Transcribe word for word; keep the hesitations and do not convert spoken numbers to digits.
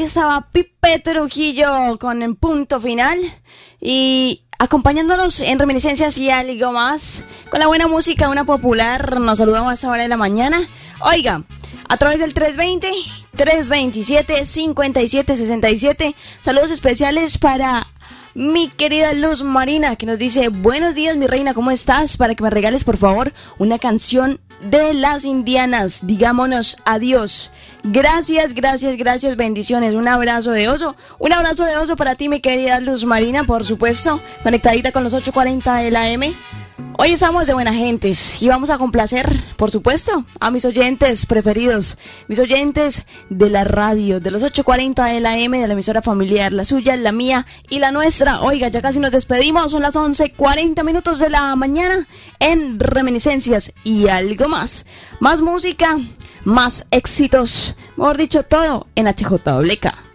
estaba Pipe Trujillo con En Punto Final y acompañándonos en Reminiscencias y algo más con la buena música, una popular. Nos saludamos a esta hora de la mañana. Oiga, a través del tres veinte, tres veintisiete, cincuenta y siete sesenta y siete. Saludos especiales para mi querida Luz Marina, que nos dice: buenos días, mi reina, ¿cómo estás? Para que me regales, por favor, una canción de las Indianas. Digámonos adiós. Gracias, gracias, gracias, bendiciones. Un abrazo de oso. Un abrazo de oso para ti, mi querida Luz Marina, por supuesto. Conectadita con los ocho cuarenta de la M. Hoy estamos de buena gentes y vamos a complacer, por supuesto, a mis oyentes preferidos, mis oyentes de la radio, de los ocho cuarenta de la M, de la emisora familiar, la suya, la mía y la nuestra. Oiga, ya casi nos despedimos, son las once cuarenta minutos de la mañana en Reminiscencias y algo más. Más música, más éxitos, mejor dicho, todo en H J W K.